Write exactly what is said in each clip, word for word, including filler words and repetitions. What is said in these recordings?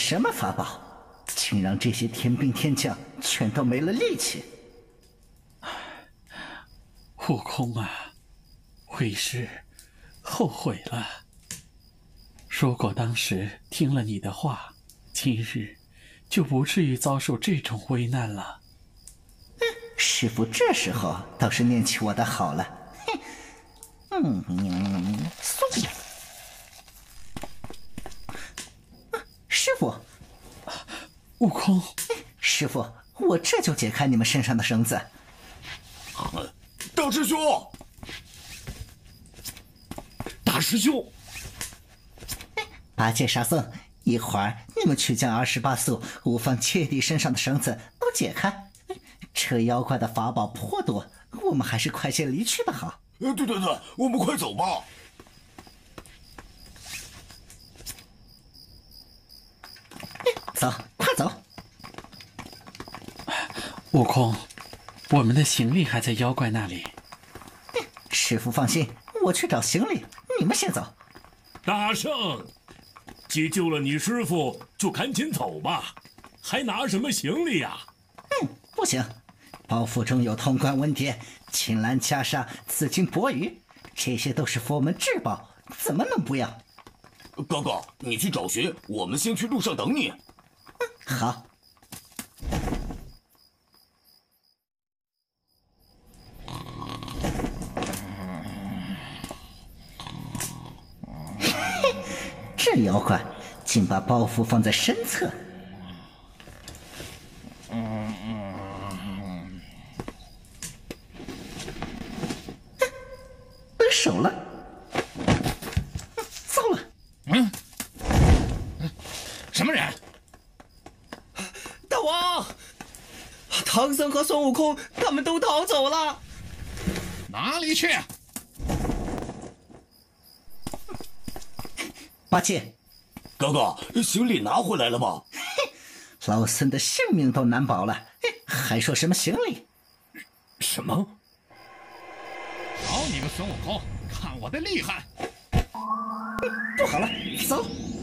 什么法宝，竟让这些天兵天将全都没了力气？ 悟空啊，为师后悔了。如果当时听了你的话，今日就不至于遭受这种危难了。 师父这时候倒是念起我的好了。嗯嗯，送呀！师父， 悟空， 师父，我这就解开你们身上的绳子。 大师兄，大师兄， 八戒、沙僧，一会儿你们去将二十八宿五方揭谛身上的绳子都解开。这妖怪的法宝颇多，我们还是快些离去的好。 对对对，我们快走吧。 走，快走！ 悟空，我们的行李还在妖怪那里。 师父放心，我去找行李，你们先走。 大圣，急救了你师父，就赶紧走吧，还拿什么行李呀？ 嗯，不行，包袱中有通关文牒、青蓝袈裟、紫金钵盂，这些都是佛门至宝，怎么能不要？ 哥哥，你去找寻，我们先去路上等你。 嗯，好。这妖怪竟把包袱放在身侧。得手了。糟了。 嗯，什么人？ 大王，唐僧和孙悟空他们都逃走了。 哪里去？ 八戒， 哥哥，行李拿回来了吗？ 老孙的性命都难保了，还说什么行李？ 什么？ 好你个孙悟空，看我的厉害！ 不好了，走！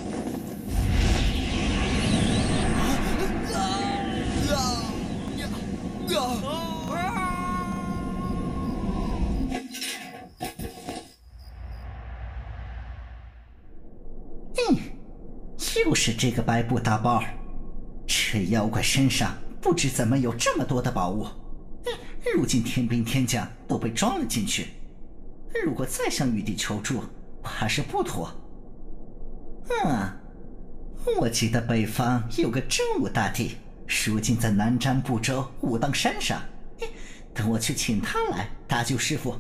嗯，又是这个白布大包，这妖怪身上不知怎么有这么多的宝物。如今天兵天将都被装了进去，如果再向玉帝求助，怕是不妥。嗯，我记得北方有个真武大帝，如今在南瞻部洲武当山上，等我去请他来搭救师父。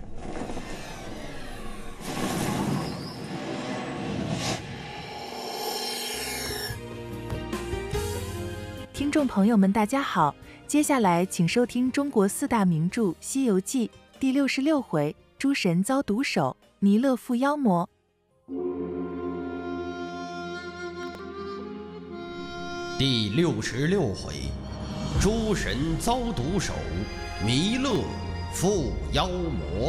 听众朋友们，大家好，接下来请收听中国四大名著《西游记》第六十六回：诸神遭毒手，弥勒伏妖魔。 第六十六回：诸神遭毒手，弥勒伏妖魔。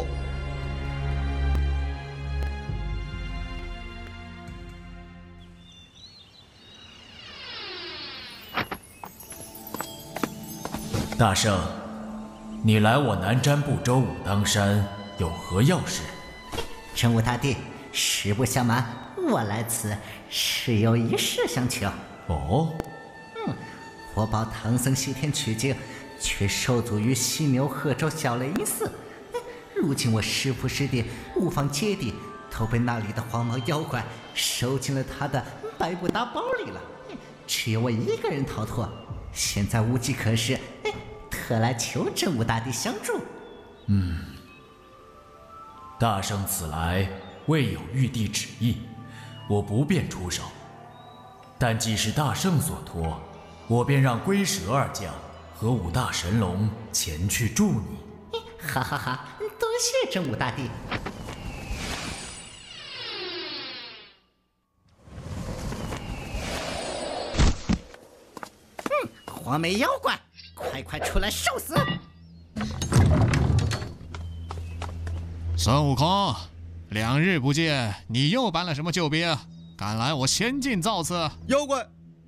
大圣，你来我南瞻部洲武当山有何要事？ 真武大帝，实不相瞒，我来此是有一事相求。 哦， 嗯，我保唐僧西天取经，却受阻于犀牛贺州小雷音寺。如今我师父师弟五方揭谛都被那里的黄毛妖怪收进了他的白布大包里了，只有我一个人逃脱，现在无计可施，特来求真武大帝相助。 嗯，大圣此来未有玉帝旨意，我不便出手。但既是大圣所托，我便让龟蛇二将和五大神龙前去助你。 哈哈哈，多谢真武大帝。嗯，黄眉妖怪，快快出来受死！ 孙悟空，两日不见，你又搬了什么救兵？敢来我仙境造次？ 妖怪，